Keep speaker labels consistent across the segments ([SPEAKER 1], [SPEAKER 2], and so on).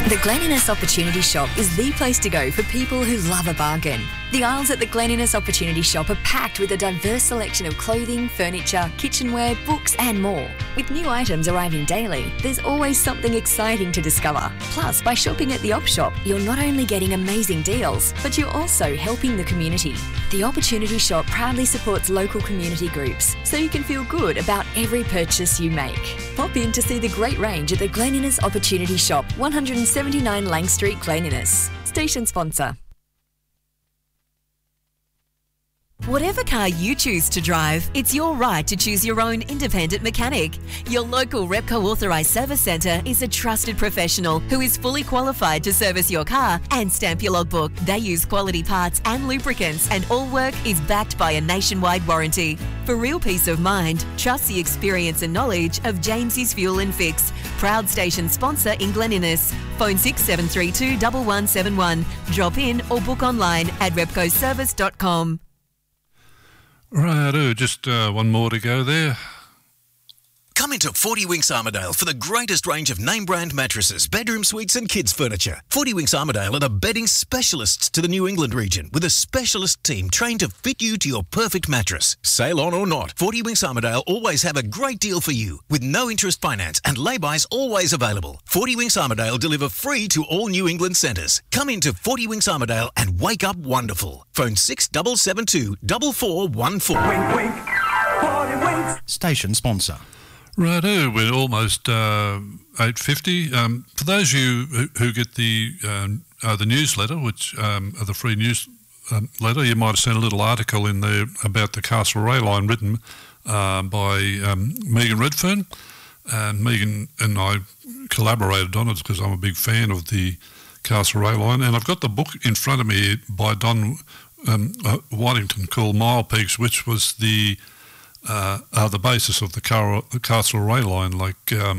[SPEAKER 1] The Glen Innes Opportunity Shop is the place to go for people who love a bargain. The aisles at the Glen Innes Opportunity Shop are packed with a diverse selection of clothing, furniture, kitchenware, books and more. With new items arriving daily, there's always something exciting to discover. Plus, by shopping at the Op Shop, you're not only getting amazing deals, but you're also helping the community. The Opportunity Shop proudly supports local community groups, so you can feel good about every purchase you make. Pop in to see the great range at the Glen Innes Opportunity Shop, 179 Lang Street, Glen Innes. Station sponsor.
[SPEAKER 2] Whatever car you choose to drive, it's your right to choose your own independent mechanic. Your local Repco authorised service centre is a trusted professional who is fully qualified to service your car and stamp your logbook. They use quality parts and lubricants, and all work is backed by a nationwide warranty. For real peace of mind, trust the experience and knowledge of James's Fuel and Fix, proud station sponsor in Glen Innes. Phone 6732 1171. Drop in or book online at repcoservice.com.
[SPEAKER 3] Righto, just one more to go there.
[SPEAKER 4] Come into 40 Winks Armidale for the greatest range of name-brand mattresses, bedroom suites and kids' furniture. 40 Winks Armidale are the bedding specialists to the New England region, with a specialist team trained to fit you to your perfect mattress. Sail on or not, 40 Winks Armidale always have a great deal for you, with no interest finance and lay-bys always available. 40 Winks Armidale deliver free to all New England centres. Come into 40 Winks Armidale and wake up wonderful. Phone 6772 4414.
[SPEAKER 5] Wink, wink. 40 Winks. Station sponsor.
[SPEAKER 3] Righto, we're almost 8:50. For those of you who get the newsletter, which are the free newsletter, you might have seen a little article in there about the Castlereagh line written by Megan Redfern. Megan and I collaborated on it because I'm a big fan of the Castlereagh line, and I've got the book in front of me by Don Waddington called Mile Peaks, which was the basis of the Castlereagh line, like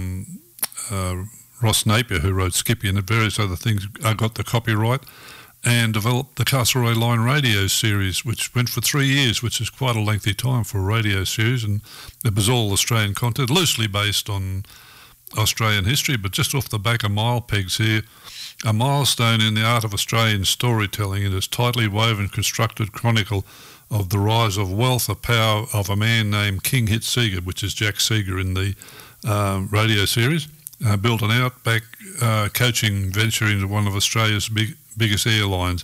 [SPEAKER 3] Ross Napier, who wrote Skippy and various other things, got the copyright and developed the Castlereagh line radio series, which went for 3 years, which is quite a lengthy time for a radio series, and it was all Australian content, loosely based on Australian history, but just off the back of Mile Pegs here, a milestone in the art of Australian storytelling in its tightly woven, constructed chronicle of the rise of wealth and power of a man named King Hit Seeger, which is Jack Seeger in the radio series, built an outback coaching venture into one of Australia's biggest airlines.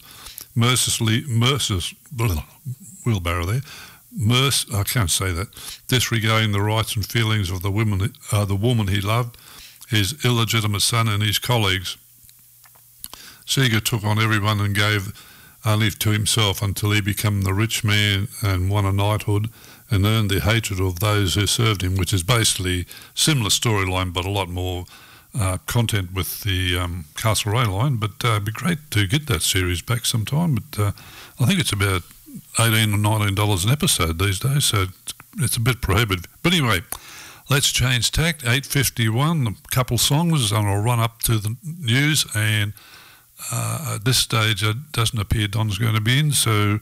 [SPEAKER 3] I can't say that. Disregarding the rights and feelings of the woman he loved, his illegitimate son and his colleagues, Seeger took on everyone and gave only to himself until he became the rich man and won a knighthood and earned the hatred of those who served him, which is basically similar storyline but a lot more content with the Castlereagh line. But it'd be great to get that series back sometime. But I think it's about $18 or $19 an episode these days, so it's a bit prohibitive. But anyway, let's change tack. 8:51, a couple songs, and I'll run up to the news. And at this stage, it doesn't appear Don's going to be in, so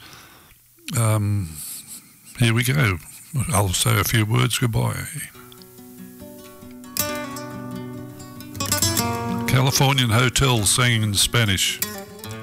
[SPEAKER 3] here we go. I'll say a few words. Goodbye. Californian Hotel singing in Spanish.